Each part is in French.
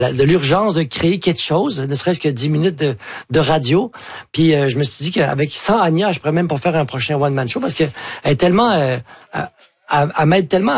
de l'urgence de créer quelque chose, ne serait-ce que 10 minutes de radio. Puis je me suis dit qu'avec sans Anya, je pourrais même pas faire un prochain one-man show parce que elle est tellement... elle m'aide tellement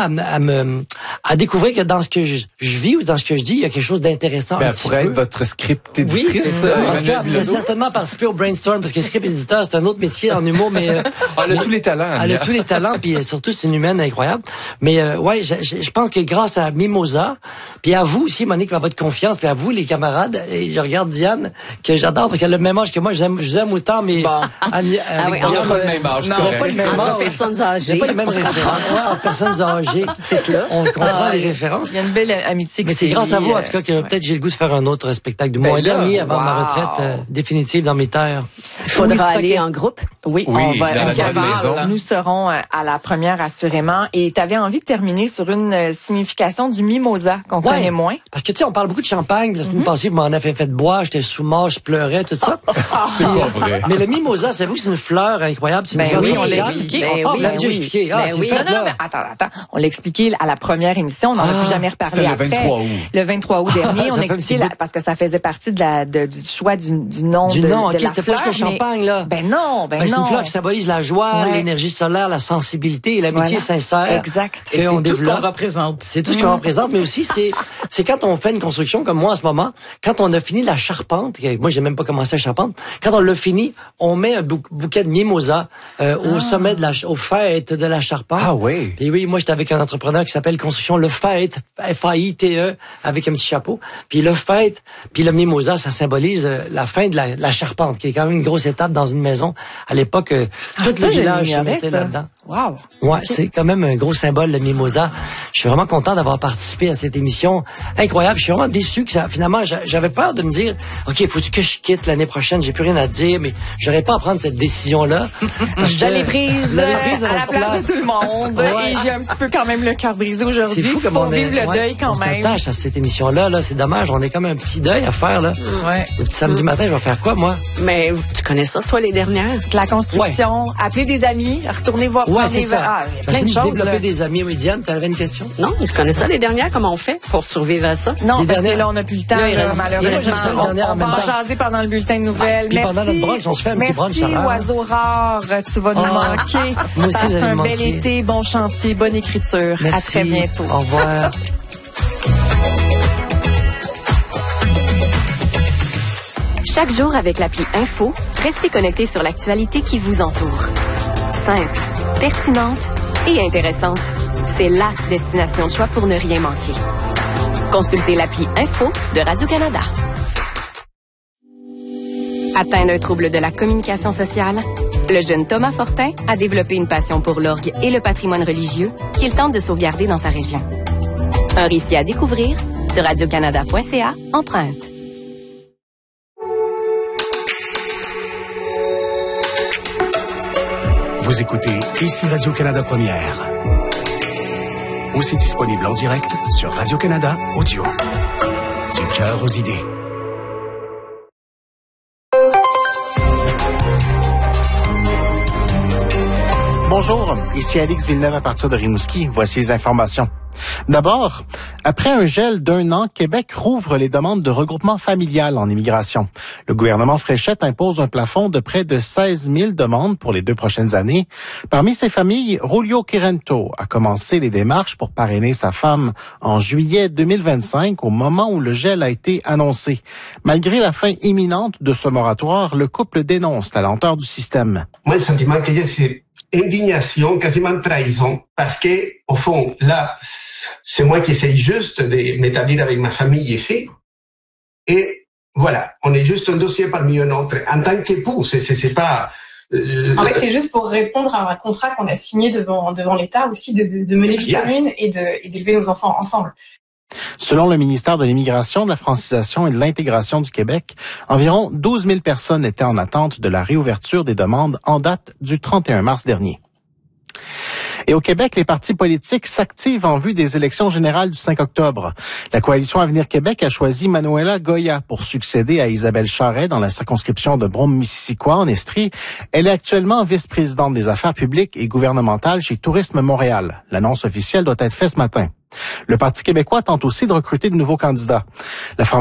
à découvrir que dans ce que je vis ou dans ce que je dis, il y a quelque chose d'intéressant. Elle pourrait être votre script éditrice. Oui, c'est ça. En tout cas, elle a certainement participé au brainstorm parce que script éditeur, c'est un autre métier en humour, mais elle a tous les talents. Elle a tous les talents, puis surtout c'est une humaine incroyable. Mais ouais, je pense que grâce à Mimosa, puis à vous aussi, Monique, pour votre confiance, puis à vous les camarades, et je regarde Diane que j'adore parce qu'elle a le même âge que moi. Je vous aime autant, mais bon. On n'a pas le même âge. Non, pas le même âge. Personnes âgées. Pas les mêmes références. En personnes âgées. C'est cela. On comprend les références. Il y a une belle amitié. Mais c'est grâce à vous, en tout cas, que peut-être j'ai le goût de faire un autre spectacle du mois dernier avant ma retraite définitive dans mes terres. Il faudra aller en groupe. Oui, on va. Nous serons à la première, assurément. Et tu avais envie de terminer sur une signification du mimosa qu'on connaît moins. Parce que, tu sais, on parle beaucoup de champagne. La semaine passée, vous m'en avez fait boire. J'étais sous mort, je pleurais, tout ça. C'est pas vrai. Mais le mimosa, savez-vous, c'est une fleur incroyable. C'est une fleur oui, on l'a expliqué. On l'a déjà expliqué. Non, mais attends. On l'a expliqué à la première émission. On n'en a plus jamais reparlé après. Le 23 août. Le 23 août dernier, on a expliqué parce que ça faisait partie du choix du nom de la c'était fleur. Pas juste champagne, là. Ben non. C'est une fleur qui symbolise la joie, l'énergie solaire, la sensibilité et l'amitié sincère. Exact. Et c'est tout ce qu'on représente. C'est tout ce qu'on représente, mais aussi c'est quand on fait une construction comme moi en ce moment, quand on a fini la charpente, moi j'ai même pas commencé la charpente, quand on l'a fini, on met un bouquet de mimosa au sommet au faîte de la charpente. Ah oui. Et oui, moi j'étais avec un entrepreneur qui s'appelle Construction Le Faîte, F-A-I-T-E, avec un petit chapeau. Puis le faîte, puis le mimosa, ça symbolise la fin de la charpente, qui est quand même une grosse étape dans une maison. À l'époque, tout le village se mettait là-dedans. Wow. Ouais, c'est quand même un gros symbole, le mimosa. Je suis vraiment content d'avoir participé à cette émission incroyable. Je suis vraiment déçu que finalement, j'avais peur de me dire, OK, faut que je quitte l'année prochaine, j'ai plus rien à dire, mais j'aurais pas à prendre cette décision-là. Je l'ai prise à la place de tout le monde. Ouais. Et j'ai un petit peu quand même le cœur brisé aujourd'hui. C'est fou comme on vivre le deuil quand même. On s'attache à cette émission-là, là, c'est dommage. On est comme un petit deuil à faire, là. Ouais. Le petit samedi matin, je vais faire quoi, moi? Mais tu connais ça, toi, les dernières? La construction, appeler des amis, retourner voir. Ouais, c'est ça. Il y a plein de choses. Développer des amis. Oui, Diane, t'avais une question? Non, tu connais ça, les dernières? Comment on fait pour survivre à ça? Non, parce que là, on n'a plus le temps, malheureusement. On va en jaser pendant le bulletin de nouvelles. Puis pendant notre brunch, on se fait un petit brunch. Merci, oiseau rare. Tu vas nous manquer. Moi aussi, passe un bel été, bon chantier, bonne écriture. Merci. À très bientôt. Au revoir. Chaque jour avec l'appli Info, restez connectés sur l'actualité qui vous entoure. Simple, pertinente et intéressante. C'est la destination de choix pour ne rien manquer. Consultez l'appli Info de Radio-Canada. Atteint d'un trouble de la communication sociale, le jeune Thomas Fortin a développé une passion pour l'orgue et le patrimoine religieux qu'il tente de sauvegarder dans sa région. Un récit à découvrir sur radiocanada.ca empreinte. Vous écoutez ici Radio-Canada Première. Aussi disponible en direct sur Radio-Canada Audio. Du cœur aux idées. Bonjour, ici Alix Villeneuve à partir de Rimouski. Voici les informations. D'abord, après un gel d'1 an, Québec rouvre les demandes de regroupement familial en immigration. Le gouvernement Fréchette impose un plafond de près de 16 000 demandes pour les 2 prochaines années. Parmi ces familles, Julio Quirento a commencé les démarches pour parrainer sa femme en juillet 2025, au moment où le gel a été annoncé. Malgré la fin imminente de ce moratoire, le couple dénonce la lenteur du système. Moi, le sentiment que j'ai, c'est indignation, quasiment trahison, parce que, au fond, là, c'est moi qui essaye juste de m'établir avec ma famille ici, et voilà, on est juste un dossier parmi un autre. En tant qu'époux, c'est pas... En fait, c'est juste pour répondre à un contrat qu'on a signé devant l'État aussi, de mener vie commune et d'élever nos enfants ensemble. Selon le ministère de l'Immigration, de la Francisation et de l'Intégration du Québec, environ 12 000 personnes étaient en attente de la réouverture des demandes en date du 31 mars dernier. Et au Québec, les partis politiques s'activent en vue des élections générales du 5 octobre. La coalition Avenir Québec a choisi Manuela Goya pour succéder à Isabelle Charret dans la circonscription de Brome-Missisquoi en Estrie. Elle est actuellement vice-présidente des affaires publiques et gouvernementales chez Tourisme Montréal. L'annonce officielle doit être faite ce matin. Le Parti québécois tente aussi de recruter de nouveaux candidats. La